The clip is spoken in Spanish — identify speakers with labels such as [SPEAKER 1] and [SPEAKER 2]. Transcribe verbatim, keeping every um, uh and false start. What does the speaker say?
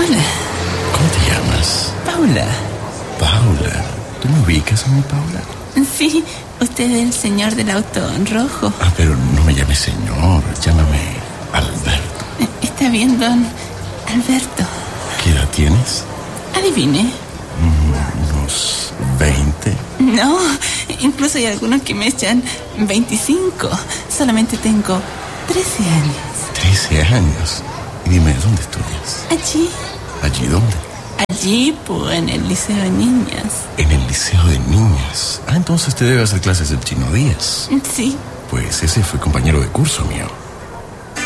[SPEAKER 1] Hola.
[SPEAKER 2] ¿Cómo te llamas?
[SPEAKER 1] Paula.
[SPEAKER 2] Paula. ¿Tú me ubicas a mí, Paula?
[SPEAKER 1] Sí, usted es el señor del auto rojo.
[SPEAKER 2] Ah, pero no me llames señor, llámame Alberto.
[SPEAKER 1] Está bien, don Alberto.
[SPEAKER 2] ¿Qué edad tienes?
[SPEAKER 1] Adivine.
[SPEAKER 2] Mm, unos veinte.
[SPEAKER 1] No, incluso hay algunos que me echan veinticinco. Solamente tengo trece años.
[SPEAKER 2] trece años. Y dime, ¿dónde estudias?
[SPEAKER 1] Allí.
[SPEAKER 2] ¿Allí dónde?
[SPEAKER 1] Allí, pues, en el liceo de niñas.
[SPEAKER 2] En el liceo de niñas. Ah, entonces te debe hacer clases del Chino Díaz.
[SPEAKER 1] Sí.
[SPEAKER 2] Pues ese fue compañero de curso mío.